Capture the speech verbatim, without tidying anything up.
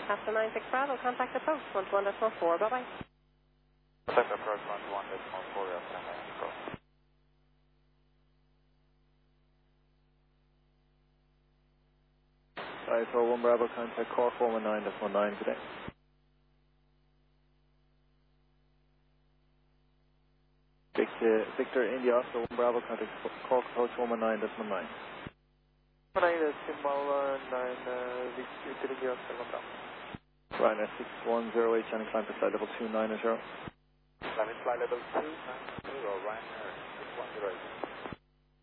After nine six Bravo, contact approach one one decimal four. Bye-bye. Contact approach one one decimal four, after nine approach. I four one Bravo, contact core four one nine decimal nine today. Victor, Victor India, Oscar one Bravo, contact core approach one one nine decimal nine. one nine decimal nine, Victor India, Oscar one Bravo. Ryanair six one zero eight, channel climb for flight level two nine zero. Climb in flight level two nine zero, Ryanair six one zero eight.